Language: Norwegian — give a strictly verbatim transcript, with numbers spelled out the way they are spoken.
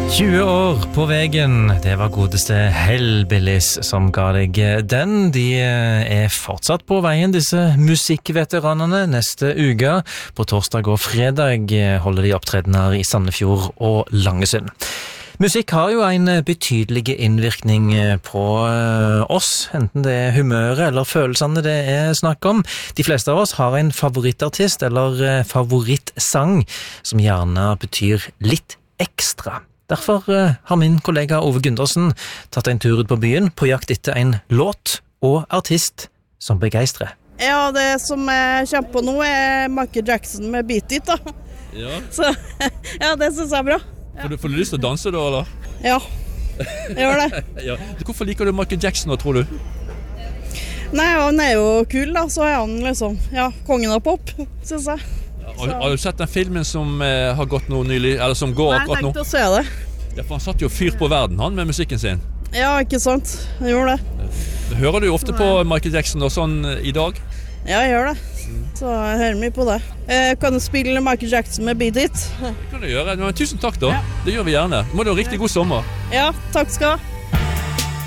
tjue år på veien, det var godeste Hellbillies som ga deg den. De er fortsatt på veien, disse musikkveteranene. Neste uke, på torsdag og fredag, holder de opptredener i Sandefjord og Langesund. Musikk har jo en betydelig innvirkning på oss, enten det er humøret eller følelsene det er snakk om. De fleste av oss har en favorittartist eller favorittsang som gjerne betyr litt ekstra. Derfor har min kollega Ove Gundersen tatt en tur ut på byen på jakt etter en låt og artist som begeistrer. Ja, det som jeg kommer på nå er Michael Jackson med Beat It da. Ja. Så ja, det synes jeg er bra. Ja. Får, du, får du lyst til å danse da, eller? Ja, jeg gjør det. Ja. Hvorfor liker du Michael Jackson da, tror du? Nei, han er jo kul da, så er han liksom, ja, kongen av pop, synes jeg. Har, har du sett den filmen som eh, har gått nå nylig, eller som går Nei, akkurat nå? jeg tenkte å se det. Ja, for han satt jo fyr på verden, han, med musikken sin. Ja, ikke sant, jeg gjorde det. Hører du ofte på Michael Jackson og sånn i dag? Ja, jeg gjør det. Så jeg hører mye på det. Jeg kan du spille Michael Jackson med Beat It? Det kan du gjøre, men tusen takk da. Ja. Det gjør vi gjerne. Må du ha riktig god sommer. Ja, takk skal du ha.